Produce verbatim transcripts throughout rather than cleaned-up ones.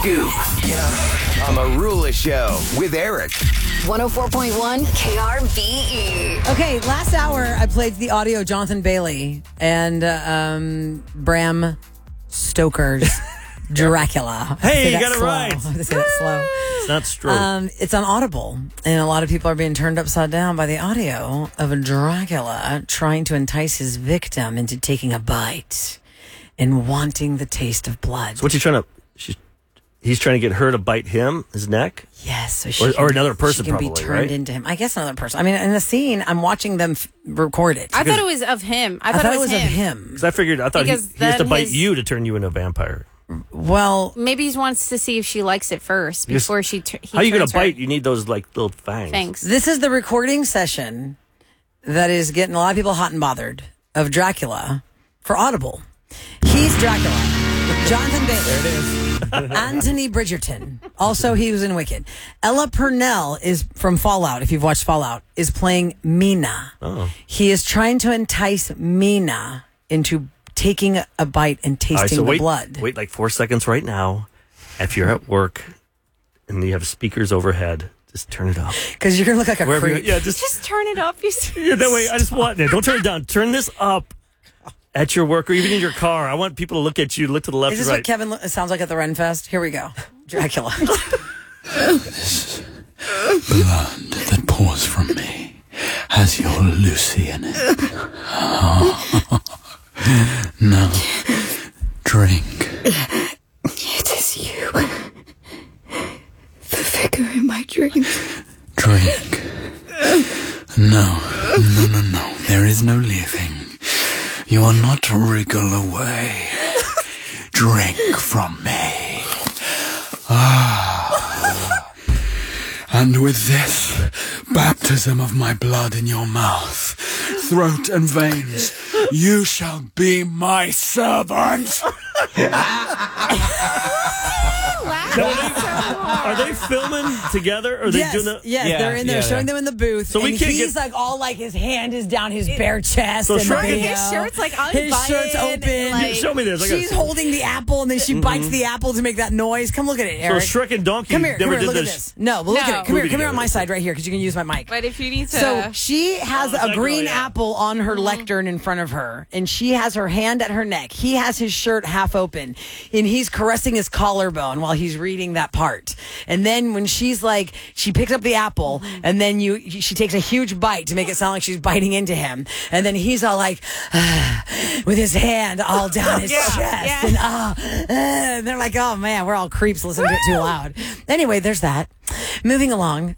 Scoop on the Rula Show with Eric. one oh four point one K R B E. Okay, last hour I played the audio of Jonathan Bailey and uh, um, Bram Stoker's Dracula. Hey, Say you that got it slow. right. I have to say that slow. It's not stroke. Um, it's on Audible, and a lot of people are being turned upside down by the audio of a Dracula trying to entice his victim into taking a bite and wanting the taste of blood. so what's he trying to... She's, he's trying to get her to bite him, his neck? Yes, so she Or- can, or another person she can be probably, turned right? into him. I guess another person. I mean, in the scene, I'm watching them f- record it. I thought it was of him. I thought, I thought it was, of him. him. Because I figured... I thought he, Because he has to then bite his- you to turn you into a vampire. Well, Maybe he wants to see if she likes it first Yes. before she. T- he How are you going turns to her. bite? You need those, like, little fangs. Thanks. this is the recording session that is getting a lot of people hot and bothered of Dracula for Audible. He's Dracula. Jonathan Bailey. There it is. Anthony Bridgerton. Also, he was in Wicked. Ella Purnell is from Fallout, if you've watched Fallout, is playing Mina. Oh. He is trying to entice Mina into taking a, a bite and tasting All right, so the wait, blood. wait like four seconds right now. If you're at work and you have speakers overhead, just turn it up. Because you're going to look like a Wherever you- creep. yeah, just, Just turn it up. You yeah, that way. I just want it. Don't turn it down. Turn this up at your work or even in your car. I want people to look at you, look to the left Is this and right. what Kevin lo- sounds like at the Ren Fest? Here we go. Dracula. Blood that pours from me has your Lucy in it. Now, drink. It is you. The figure in my dreams. Drink. No, no, no, no. There is no leaving. You are not to wriggle away. Drink from me. Ah. And with this baptism of my blood in your mouth, throat and veins, you shall be my servant. Are they filming together? Or are they Yes, doing the? yes, Yeah, they're in there yeah, showing yeah. them in the booth. So we and can't he's get- like all like his hand is down his bare chest. So in the Shrek- video. His shirt's like His unbuttoned. shirt's open. Like, Show me this. I gotta She's see. Mm-hmm. holding the apple and then she bites the apple to make that noise. Come look at it, So Eric. Shrek and Donkey come here, come never here, did look at this. this. No, but look No. at it. Come here, Movie come here on together. my side right here because you can use my mic. But if you need to, So she has Oh, a it's green like, oh, yeah. apple on her lectern in front of her, and she has her hand at her neck. He has his shirt half open, and he's caressing his collarbone while he's reading that part. And then when she's like, she picks up the apple, and then you, she takes a huge bite to make it sound like she's biting into him, and then he's all like, ah, with his hand all down his Yeah, chest, yeah. and ah, ah, and they're like, oh man, we're all creeps listening to it too loud. Anyway, there's that. Moving along.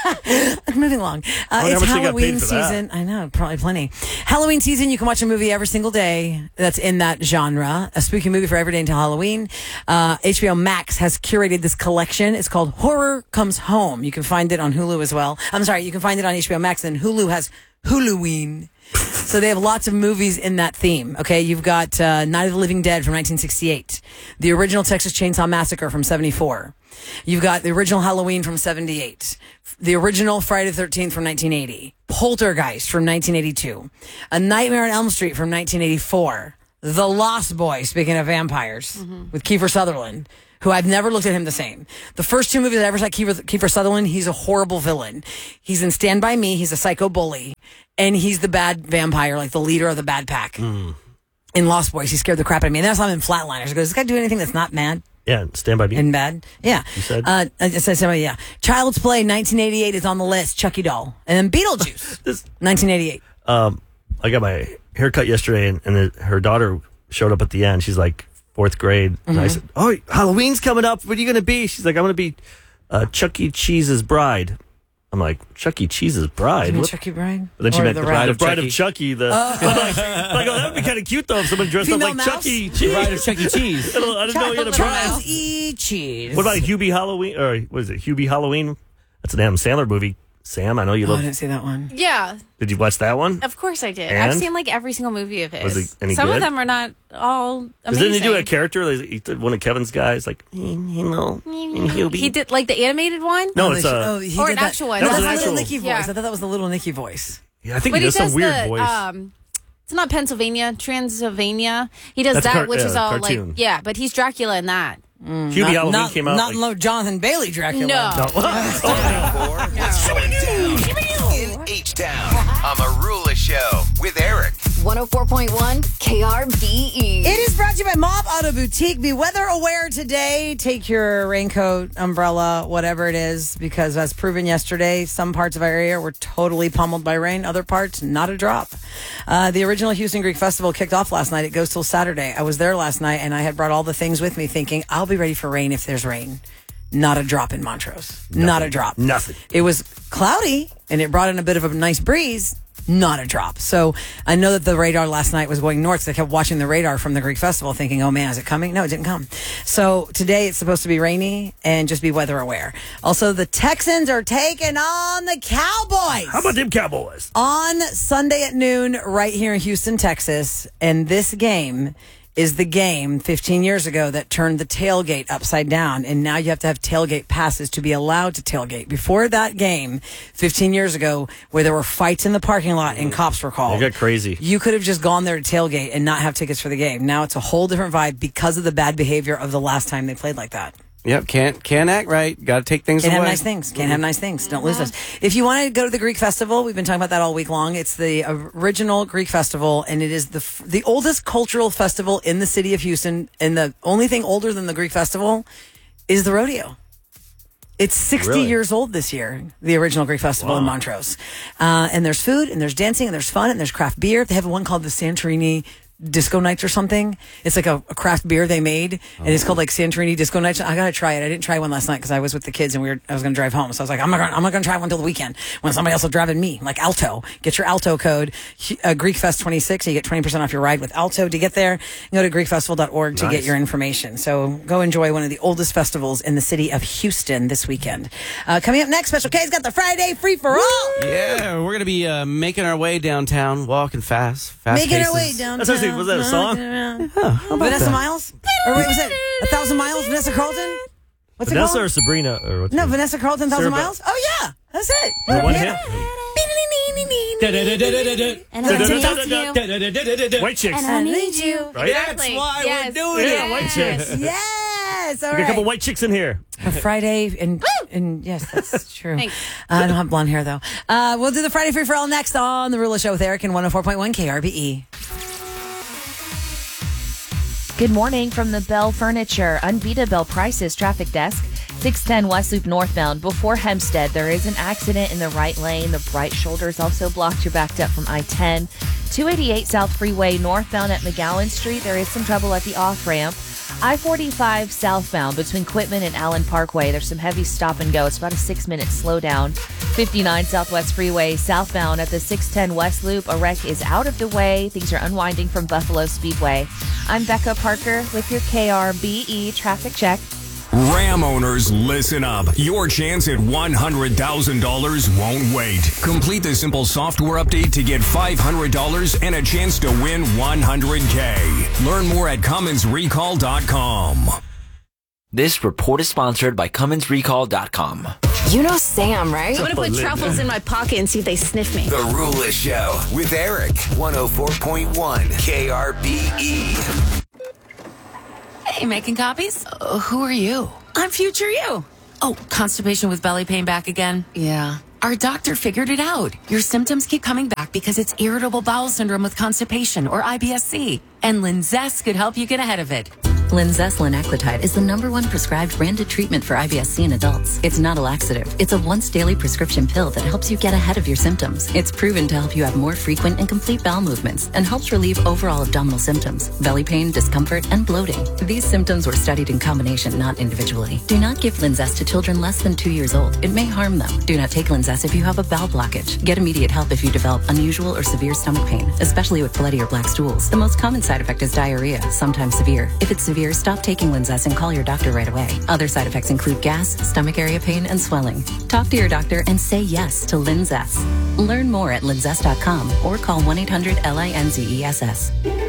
Moving along. Uh, wonder it's how much they got paid Halloween for that. season. I know, probably plenty. Halloween season, you can watch a movie every single day that's in that genre. A spooky movie for every day until Halloween. Uh, H B O Max has curated this collection. It's called Horror Comes Home. You can find it on Hulu as well. I'm sorry, you can find it on H B O Max, and Hulu has Huluween. So they have lots of movies in that theme. Okay, you've got uh, Night of the Living Dead from nineteen sixty-eight, the original Texas Chainsaw Massacre from seventy-four. You've got the original Halloween from seventy-eight, the original Friday the thirteenth from nineteen eighty, Poltergeist from nineteen eighty-two, A Nightmare on Elm Street from nineteen eighty-four, The Lost Boys, speaking of vampires, Mm-hmm. with Kiefer Sutherland, who I've never looked at him the same. The first two movies I ever saw Kiefer, Kiefer Sutherland, he's a horrible villain. He's in Stand By Me, he's a psycho bully, and he's the bad vampire, like the leader of the bad pack. Mm. In Lost Boys, he scared the crap out of me. And that's why I'm in Flatliners. I go, does this guy do anything that's not mad Yeah, Stand By Me. and bad? Yeah. You said? Uh, I said somebody, yeah. Child's Play, nineteen eighty-eight is on the list. Chucky Doll. And then Beetlejuice, This- nineteen eighty-eight. um, I got my hair cut yesterday, and, and the, her daughter showed up at the end. She's like fourth grade. And I Mm-hmm. said, oh, Halloween's coming up. What are you going to be? She's like, I'm going to be uh, Chuck E. Cheese's bride. I'm like, Chuck E. Cheese's bride? You mean What? Chucky Bride? But then she Or meant the the, rat? bride, of, bride Chucky. of Chucky. The, I'm like, I'm like, oh, that would be kind of cute, though, if someone dressed Female up like mouse? Chuck E. Cheese. Bride of Chuck E. Cheese. I don't, I didn't know he had a bride. Charles E. Cheese. What about Hubie Halloween? Or what is it? Hubie Halloween? That's an Adam Sandler movie. Sam, I know you Oh, I love. didn't see that one. yeah, Did you watch that one? of course I did. And? I've seen like every single movie of his. Was it any Some good? of them are not all Because amazing. didn't he do a character? Like, he did one of Kevin's guys, like, hello, and Hubie. He did like the animated one. No, Oh, it's they- uh, oh, he or did an that. actual one. No, That was that's an the little actual- Nicky voice. Yeah. I thought that was the little Nicky voice. yeah, I think But he he does some does weird the, voice. um, it's not Pennsylvania, Transylvania. He does That's a that, car- which yeah, is all cartoon. like, yeah, but he's Dracula in that. Hubie Halloween Not, came out. not like, no Jonathan Bailey Dracula. No. What's going down in H-Town on the Marula Show with Eric. one oh four point one K R B E. It is brought to you by Mob Auto Boutique. Be weather aware today. Take your raincoat, umbrella, whatever it is, because as proven yesterday, some parts of our area were totally pummeled by rain. Other parts, not a drop. Uh, the original Houston Greek Festival kicked off last night. It goes till Saturday. I was there last night, and I had brought all the things with me thinking, I'll be ready for rain if there's rain. Not a drop in Montrose. Not a drop. Nothing. It was cloudy, and it brought in a bit of a nice breeze. Not a drop. So I know that the radar last night was going north. So I kept watching the radar from the Greek Festival thinking, oh man, is it coming? No, it didn't come. So today it's supposed to be rainy and just be weather aware. Also, the Texans are taking on the Cowboys. How about them Cowboys? On Sunday at noon right here in Houston, Texas. And this game is the game fifteen years ago that turned the tailgate upside down. And now you have to have tailgate passes to be allowed to tailgate. Before that game, fifteen years ago, where there were fights in the parking lot and cops were called. It got crazy. You could have just gone there to tailgate and not have tickets for the game. Now it's a whole different vibe because of the bad behavior of the last time they played like that. Yep, can't can't act right. Got to take things Can't away. have nice things. Can't have nice things. Don't lose those. If you want to go to the Greek Festival, we've been talking about that all week long. It's the original Greek Festival, and it is the f- the oldest cultural festival in the city of Houston. And the only thing older than the Greek Festival is the rodeo. It's sixty Really? years old this year, the original Greek Festival in Montrose. Uh, and there's food, and there's dancing, and there's fun, and there's craft beer. They have one called the Santorini Disco Nights or something. It's like a, a craft beer they made, and it's called like Santorini Disco Nights. I gotta try it. I didn't try one last night because I was with the kids and we were. I was gonna drive home, so I was like, I'm not gonna, I'm not gonna try one until the weekend when somebody else will drive in me, like Alto. Get your Alto code, uh, Greek Fest twenty-six. You get twenty percent off your ride with Alto. To get there, go to greek festival dot org to Nice. get your information. So go enjoy one of the oldest festivals in the city of Houston this weekend. Uh, coming up next, Special K's got the Friday free for all. Yeah, we're gonna be uh, making our way downtown, walking fast, fast Making our paces. way downtown. That's actually- was that a song? Vanessa that? Miles? Or wait, was it A Thousand Miles? Vanessa Carlton? What's Vanessa it or called? Sabrina? Or what's No, her- Vanessa Carlton, Thousand Sarah- Miles? Oh, yeah. That's it. The one Yeah. hit? And I need you. White chicks. And I need you. Right? Exactly. why yes. we're doing Yeah, it. white chicks. Yes. All We got a couple right. white chicks in here. Friday, and, and yes, that's true. Thanks. Uh, I don't have blonde hair, though. Uh, we'll do the Friday Free for All next on The Rula Show with Eric in one oh four point one K R B E. Good morning from the Bell Furniture Unbeatable Prices Traffic Desk. six ten West Loop northbound before Hempstead. There is an accident in the right lane. The right shoulder is also blocked. You're backed up from I ten. two eighty-eight South Freeway northbound at McGowan Street. There is some trouble at the off-ramp. I forty-five southbound between Quitman and Allen Parkway. There's some heavy stop and go. It's about a six-minute slowdown. fifty-nine Southwest Freeway southbound at the six ten West Loop. A wreck is out of the way. Things are unwinding from Buffalo Speedway. I'm Becca Parker with your K R B E traffic check. Ram owners, listen up. Your chance at one hundred thousand dollars won't wait. Complete the simple software update to get five hundred dollars and a chance to win one hundred K. Learn more at Cummins Recall dot com. This report is sponsored by Cummins Recall dot com. You know Sam, right? I'm going to put truffles in my pocket and see if they sniff me. The Rula Show with Eric. one oh four point one K R B E. Hey, making copies? Uh, who are you? I'm future you. Oh, constipation with belly pain back again? Yeah. Our doctor figured it out. Your symptoms keep coming back because it's irritable bowel syndrome with constipation, or I B S C. And Linzess could help you get ahead of it. Linzess linaclotide is the number one prescribed branded treatment for I B S C in adults. It's not a laxative. It's a once daily prescription pill that helps you get ahead of your symptoms. It's proven to help you have more frequent and complete bowel movements and helps relieve overall abdominal symptoms, belly pain, discomfort, and bloating. These symptoms were studied in combination, not individually. Do not give Linzess to children less than two years old. It may harm them. Do not take Linzess if you have a bowel blockage. Get immediate help if you develop unusual or severe stomach pain, especially with bloody or black stools. The most common side effect is diarrhea, sometimes severe. If it's severe, stop taking Linzess and call your doctor right away. Other side effects include gas, stomach area pain, and swelling. Talk to your doctor and say yes to Linzess. Learn more at linzess dot com or call one eight hundred L I N Z E S S.